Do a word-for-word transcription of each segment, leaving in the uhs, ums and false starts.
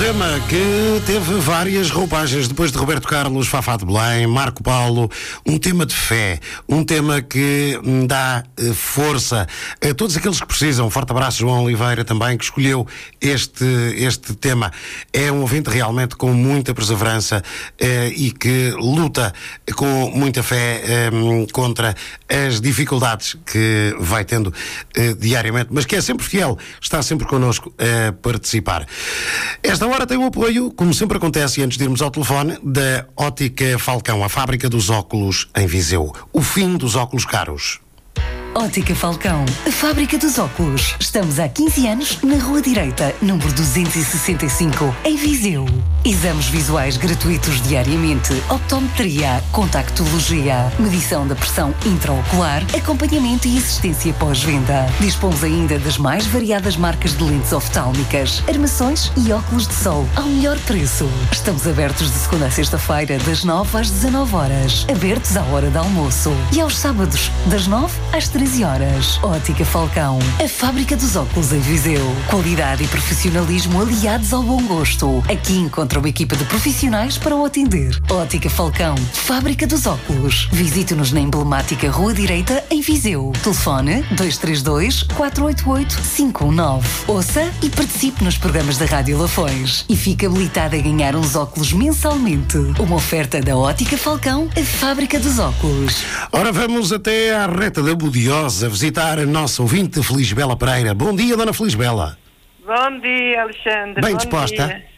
tema que teve várias roupagens depois de Roberto Carlos, Fafá de Belém, Marco Paulo, um tema de fé, um tema que dá eh, força a todos aqueles que precisam. Forte abraço, João Oliveira, também, que escolheu este, este tema. É um ouvinte realmente com muita perseverança eh, e que luta com muita fé eh, contra as dificuldades que vai tendo eh, diariamente, mas que é sempre fiel, está sempre connosco a participar. Esta hora tem o apoio, como sempre acontece, e antes de irmos ao telefone, da Ótica Falcão, a fábrica dos óculos em Viseu. O fim dos óculos caros. Ótica Falcão, a fábrica dos óculos. Estamos há quinze anos na Rua Direita, número duzentos e sessenta e cinco, em Viseu. Exames visuais gratuitos diariamente, optometria, contactologia, medição da pressão intraocular, acompanhamento e assistência pós-venda. Dispomos ainda das mais variadas marcas de lentes oftálmicas, armações e óculos de sol ao melhor preço. Estamos abertos de segunda a sexta-feira, das nove às dezanove horas. Abertos à hora de almoço. E aos sábados, das nove às treze horas. Ótica Falcão, a fábrica dos óculos em Viseu. Qualidade e profissionalismo aliados ao bom gosto. Aqui encontra uma equipa de profissionais para o atender. Ótica Falcão, fábrica dos óculos. Visite-nos na emblemática Rua Direita, em Viseu. Telefone dois três dois, quatro oito oito, cinco um nove. Ouça e participe nos programas da Rádio Lafões. E fique habilitado a ganhar uns óculos mensalmente. Uma oferta da Ótica Falcão, a fábrica dos óculos. Ora, vamos até à reta da Budiosa visitar a nossa ouvinte Felisbela Pereira. Bom dia, dona Felisbela. Bom dia, Alexandre. Bem Bom disposta? Dia.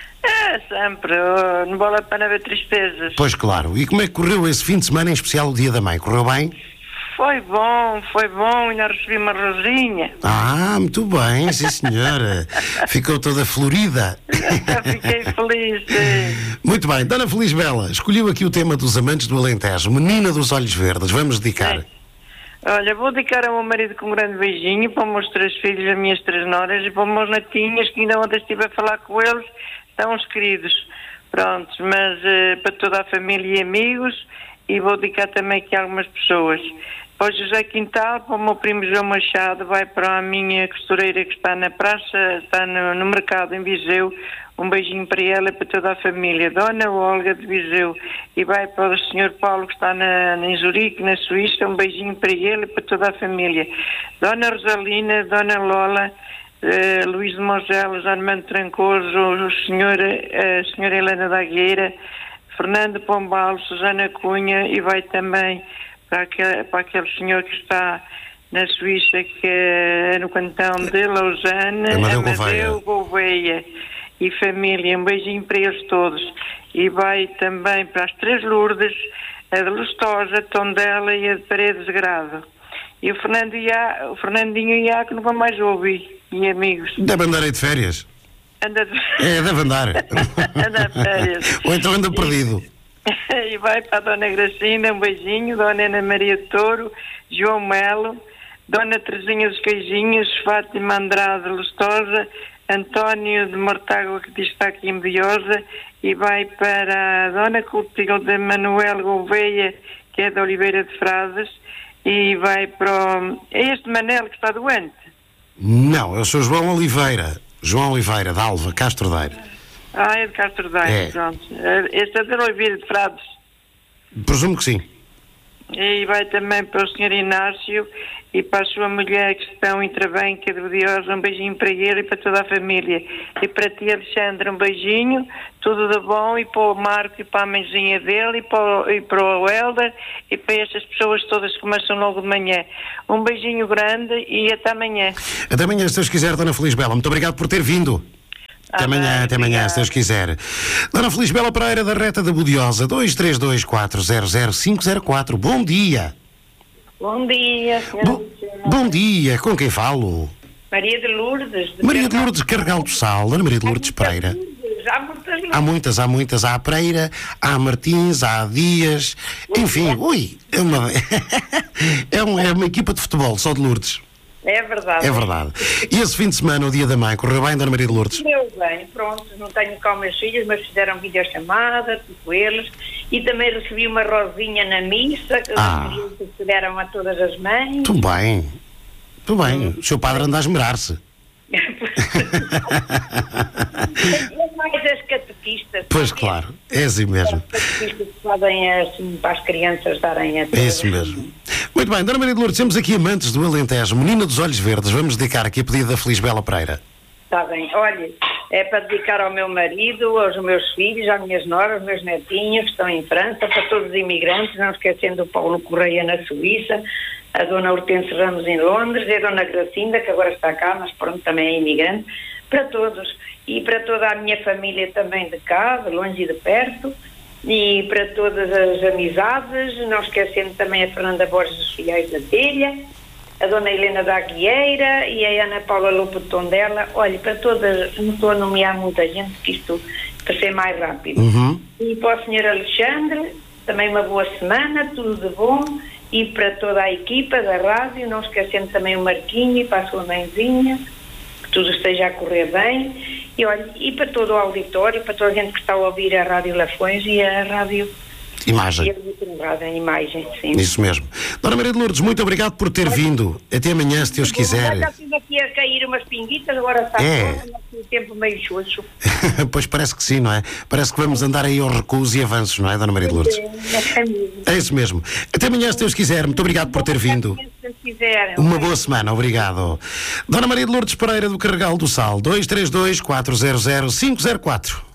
É, sempre. Oh, não vale a pena ver tristezas. Pois claro. E como é que correu esse fim de semana, em especial o Dia da Mãe? Correu bem? Foi bom, foi bom. Ainda recebi uma rosinha. Ah, muito bem, sim senhora. Ficou toda florida. Fiquei feliz. Sim. Muito bem. Dona Felisbela, escolheu aqui o tema dos amantes do Alentejo. Menina dos Olhos Verdes. Vamos dedicar. Sim. Olha, vou dedicar ao meu marido com um grande beijinho, para os meus três filhos, as minhas três noras e para os meus netinhos, que ainda ontem estive a falar com eles, estão uns queridos. Prontos, mas uh, para toda a família e amigos, e vou dedicar também aqui a algumas pessoas. Para o José Quintal, para o meu primo João Machado, vai para a minha costureira que está na praça, está no, no mercado em Viseu. Um beijinho para ela e para toda a família. Dona Olga de Viseu. E vai para o senhor Paulo que está na, em Zurique, na Suíça. Um beijinho para ele e para toda a família. Dona Rosalina, Dona Lola, uh, Luís de Mogelos, Armando Trancoso, o senhor, a senhora Helena da Agueira, Fernando Pombal, Susana Cunha, e vai também para aquele, para aquele senhor que está na Suíça, que é no cantão de Lausanne, Amadeu, Amadeu Gouveia. E família, um beijinho para eles todos. E vai também para as Três Lourdes, a de Lustosa, Tondela e a de Paredes Grado. E o, Fernando Ia, o Fernandinho Iaco nunca mais ouvi. E amigos. Deve andar aí de férias. Anda de... É, deve andar. anda de férias. Ou então anda perdido. E, e vai para a Dona Gracina, um beijinho. Dona Ana Maria de Touro, João Melo, Dona Teresinha dos Queijinhos, Fátima Andrade Lustosa, António de Mortágua, que está aqui em Biosa, e vai para a Dona Clotilde Manuel Gouveia, que é da Oliveira de Frades, e vai para o... É este Manel que está doente? Não, eu sou João Oliveira. João Oliveira, da Alva, Castro Daire. Ah, é de Castro Daire, É. pronto. Este é da Oliveira de Frades. Presumo que sim. E vai também para o senhor Inácio e para a sua mulher que estão em Trabanca de Budiosa, um beijinho para ele e para toda a família. E para ti, Alexandre, um beijinho, tudo de bom, e para o Marco e para a mãezinha dele, e para o, e para o Helder, e para estas pessoas todas que começam logo de manhã. Um beijinho grande e até amanhã. Até amanhã, se Deus quiser, Dona Felisbela. Muito obrigado por ter vindo. Até amanhã, bem, até amanhã, obrigado. se Deus quiser. Dona Felisbela Pereira, da Reta da Budiosa, dois três dois, quatro zero zero, cinco zero quatro. Bom dia. Bom dia, senhora. Bo- bom dia, com quem falo? Maria de Lourdes. De Maria de Lourdes Carregal do Sal, Dona Maria de Lourdes Pereira. Já muitas Há muitas, há muitas. Há a Pereira, há a Martins, há a Dias. Enfim, ui, é uma, é uma, é uma equipa de futebol, só de Lourdes. É verdade. É verdade. E esse fim de semana, o Dia da Mãe, correu bem, Dona Maria de Lourdes? Correu bem, pronto, não tenho cá os meus filhos, mas fizeram videochamada, tipo eles, e também recebi uma rosinha na missa, que Ah. os crianças se deram a todas as mães. Tudo bem, tudo bem. O seu padre anda a esmerar-se. Ele mais as catequistas. Pois claro, é assim mesmo. As catequistas que fazem assim, para as crianças darem a. É isso mesmo. Muito bem, Dona Maria de Lourdes, temos aqui amantes do Alentejo, Menina dos Olhos Verdes, vamos dedicar aqui a pedido da Feliz Bela Pereira. Está bem, olha, é para dedicar ao meu marido, aos meus filhos, às minhas noras, aos meus netinhos que estão em França, para todos os imigrantes, não esquecendo o Paulo Correia na Suíça, a Dona Hortense Ramos em Londres, e a Dona Gracinda, que agora está cá, mas pronto, também é imigrante, para todos. E para toda a minha família também de cá, de longe e de perto, e para todas as amizades, não esquecendo também a Fernanda Borges dos Fiéis da Telha, a Dona Helena da Aguieira e a Ana Paula Lopo de Tondela. Olha, para todas, não estou a nomear muita gente, que isto para ser mais rápido. Uhum. E para o senhor Alexandre, também uma boa semana, tudo de bom. E para toda a equipa da rádio, não esquecendo também o Marquinho e para a sua mãezinha, que tudo esteja a correr bem. E olha, e para todo o auditório, para toda a gente que está a ouvir a Rádio Lafões e a Rádio... Imagem. E a rádio, a imagem, sim. Isso mesmo. Dona Maria de Lourdes, muito obrigado por ter vindo. Até amanhã, se Deus quiser. Já estive aqui a cair umas pinguitas, agora está É. todo, o tempo meio xoxo. Pois parece que sim, não é? Parece que vamos andar aí aos recuos e avanços, não é, Dona Maria de Lourdes? É isso mesmo. Até amanhã, se Deus quiser. Muito obrigado por ter vindo. Uma boa semana, obrigado. Dona Maria de Lourdes Pereira, do Carregal do Sal, dois três dois, quatro zero zero, cinco zero quatro.